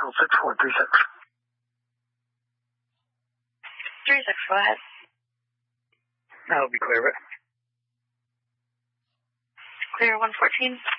6436. 36, go ahead. That'll be clear, right? Clear 114.